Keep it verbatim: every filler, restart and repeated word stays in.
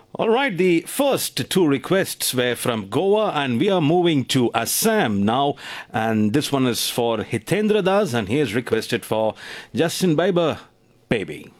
All right, the first two requests were from Goa, and we are moving to Assam now. And this one is for Hitendra Das, and he has requested for Justin Bieber, Baby.